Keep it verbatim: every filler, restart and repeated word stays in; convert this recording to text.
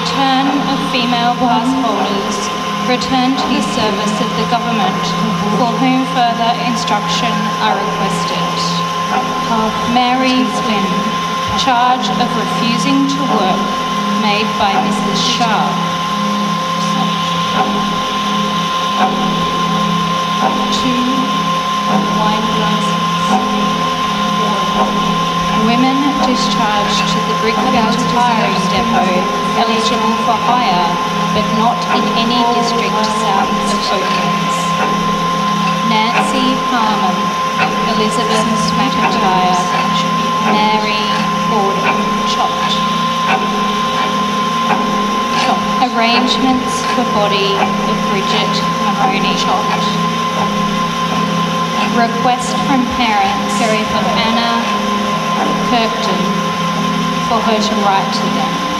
return of female pass holders returned to the service of the government, for whom further instruction are requested. Mary Flynn, charge of refusing to work, made by Missus Shah. Two wine glasses. Women discharged to the Brickfield Tiring Depot, eligible for hire, but not in any district south of Oaklands. Nancy Harmon, Elizabeth McIntyre, Mary Gordon, chopped. Chopped. Arrangements for body of Bridget Mahoney, chopped. Request from parents of Anna Kirkton for her to write to them.